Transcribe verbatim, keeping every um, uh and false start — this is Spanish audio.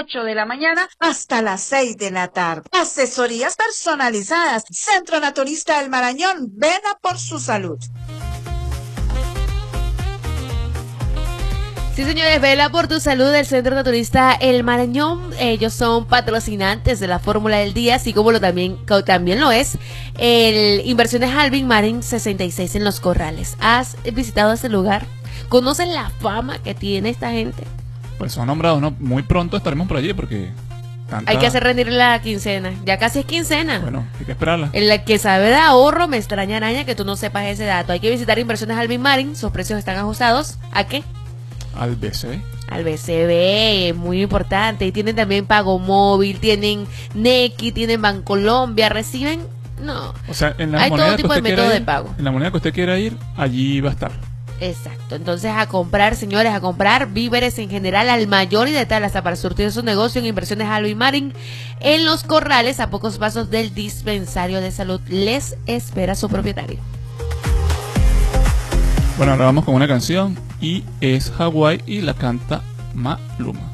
ocho de la mañana hasta las seis de la tarde. Asesorías personalizadas. Centro Naturista El Marañón. Ven a por su salud. Sí, señores, vela por tu salud del Centro Naturista El Marañón. Ellos son patrocinantes de la Fórmula del Día, así como lo también, también lo es el Inversiones Alvin Marin sesenta y seis en Los Corrales. ¿Has visitado ese lugar? ¿Conoces la fama que tiene esta gente? Pues son nombrados, ¿no? Muy pronto estaremos por allí porque... Tanta... Hay que hacer rendir la quincena. Ya casi es quincena. Bueno, hay que esperarla. El que sabe de ahorro, me extraña, araña, que tú no sepas ese dato. Hay que visitar Inversiones Alvin Marin. Sus precios están ajustados. ¿A qué? Al B C B. Al B C B, muy importante. Y tienen también Pago Móvil, tienen Nequi, tienen Bancolombia, reciben... No. O sea, en la hay moneda todo tipo que de usted método quiera de ir, pago. En la moneda que usted quiera ir, allí va a estar. Exacto. Entonces, a comprar, señores, a comprar víveres en general al mayor y de tal, hasta para surtir su negocio en Inversiones Alvin Marin en Los Corrales, a pocos pasos del dispensario de salud. Les espera su propietario. Bueno, ahora vamos con una canción y es Hawái y la canta Maluma.